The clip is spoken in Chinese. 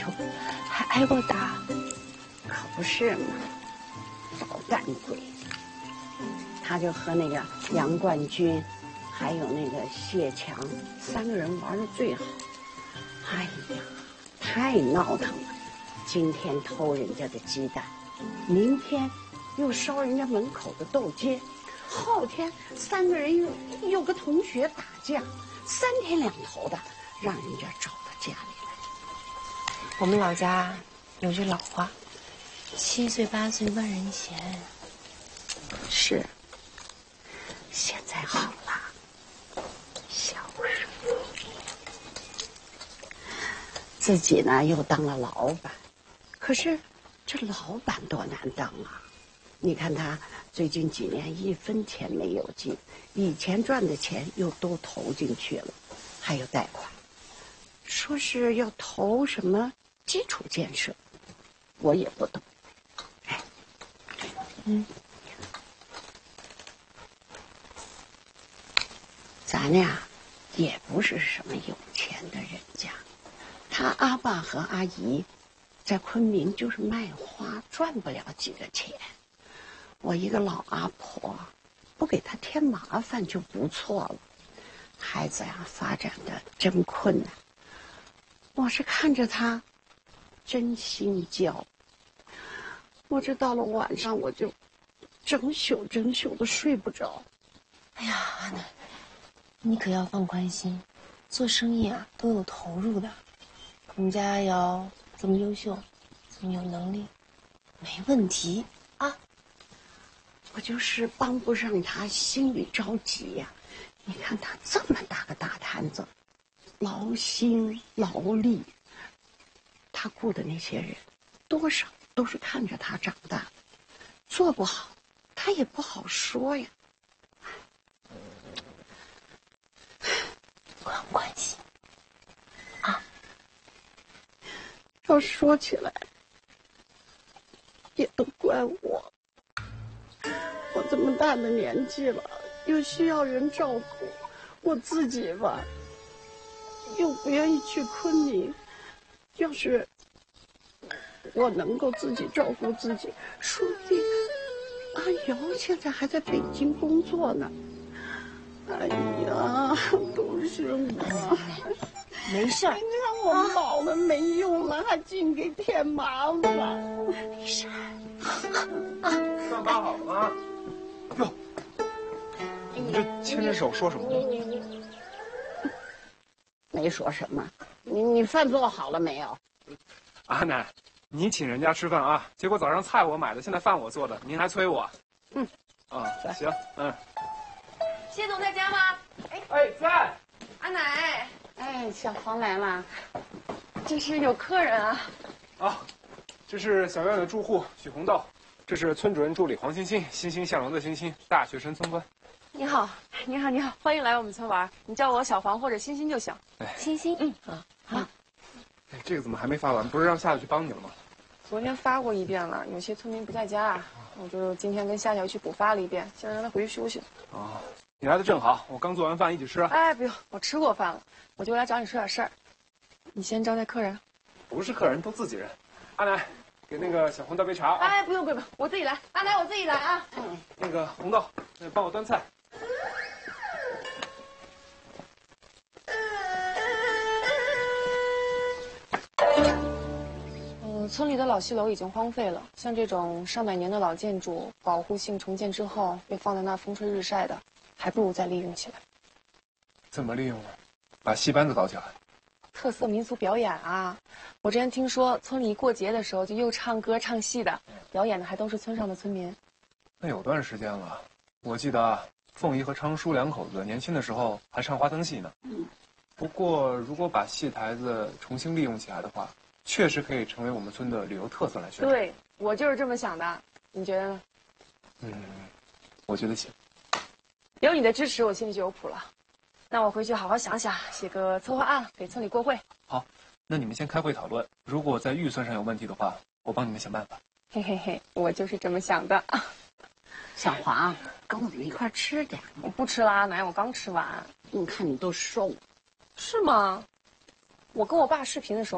球，还挨过打。 可不是嘛，早干鬼！他就和那个杨冠军，还有那个谢强3个人玩的最好。哎呀，太闹腾了！今天偷人家的鸡蛋，明天又烧人家门口的豆秸，后天3个人又跟同学打架，3天2头的，让人家找到家里来。 我们老家有句老话：7岁8岁万人嫌。 是，现在好了，孝顺。自己呢又当了老板，可是这老板多难当啊！你看他最近几年1分钱没有进，以前赚的钱又都投进去了，还有贷款，说是要投什么基础建设，我也不懂。哎，咱呀也不是什么有钱的人家，他阿爸和阿姨在昆明就是卖花，赚不了几个钱。我一个老阿婆，不给他添麻烦就不错了。孩子呀，发展的真困难，我是看着他真心焦。我这到了晚上，我就整宿的睡不着。 哎呀，阿奶，你可要放宽心，做生意啊都有投入的。我们家阿瑶这么优秀，这么有能力，没问题啊。 我就是帮不上他，心里着急呀。你看他这么大个大摊子，劳心劳力，他雇的那些人，多少都是看着他长大的，做不好，他也不好说呀。 放宽心啊！ 要说起来，也都怪我。我这么大的年纪了，又需要人照顾，我自己吧，又不愿意去昆明。要是我能够自己照顾自己，说不定阿瑶现在还在北京工作呢。哎呀，都是我。 没事儿， 你看我老了没用了，还净给添麻烦。 没事上班好了吗？哟，你这牵着手说什么呢？ 没说什么。你饭做好了没有？ 阿奶，你请人家吃饭啊，结果早上菜我买的，现在饭我做的，您还催我。行， 谢总在家吗？ 哎，在。 阿奶， 哎，小黄来了。 这是有客人啊。 啊，这是小院的住户许红豆，这是村主任助理黄欣欣，欣欣向荣的欣欣，大学生村官。 你好，你好，你好，欢迎来我们村玩。你叫我小黄或者欣欣就行。 哎， 欣欣，好。 哎，这个怎么还没发完？不是让夏夏去帮你了吗？ 昨天发过一遍了，有些村民不在家，我就今天跟夏夏去补发了一遍，现在让他回去休息。 哦，你来的正好，我刚做完饭一起吃啊。 哎，不用，我吃过饭了，我就来找你说点事儿。你先招待客人。 不是客人，都自己人。阿奶，给那个小红倒杯茶啊。 哎，不用，我自己来。阿奶，我自己来啊。 那个红豆，帮我端菜。 村里的老戏楼已经荒废了，像这种上百年的老建筑，保护性重建之后被放在那儿风吹日晒的，还不如再利用起来。 怎么利用啊？把戏班子搞起来。 特色民俗表演啊！我之前听说村里一过节的时候就又唱歌唱戏的，表演的还都是村上的村民。 那有段时间了，我记得凤仪和昌叔2口子年轻的时候还唱花灯戏呢。不过如果把戏台子重新利用起来的话，确实可以成为我们村的旅游特色来宣传。 对，我就是这么想的，你觉得呢？ 我觉得行。 有你的支持，我心里就有谱了。那我回去好好想想，写个策划案给村里过会。 好，那你们先开会讨论，如果在预算上有问题的话，我帮你们想办法。 嘿嘿嘿，我就是这么想的。 小黄，跟我们一块吃点。 我不吃了，阿奶，我刚吃完。 你看你都瘦了。 是吗？我跟我爸视频的时候。